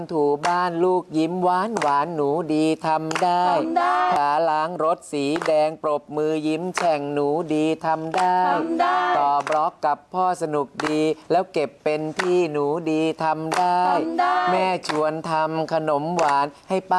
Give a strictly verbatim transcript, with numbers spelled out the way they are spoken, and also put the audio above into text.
ถูบ้านลูกยิ้มหวานหวานหนูดีทำได้ขาล้างรถสีแดงปรบมือยิ้มแฉ่งหนูดีทำได้ต่อบล็อกกับพ่อสนุกดีแล้วเก็บเป็นพี่หนูดีทำได้แม่ชวนทำขนมหวานให้ป้า